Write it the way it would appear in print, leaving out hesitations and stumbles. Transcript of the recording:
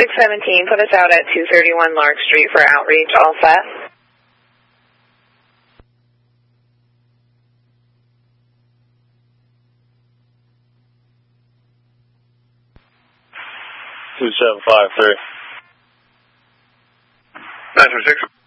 617, put us out at 231 Lark Street for outreach, all set. Two 753. 936.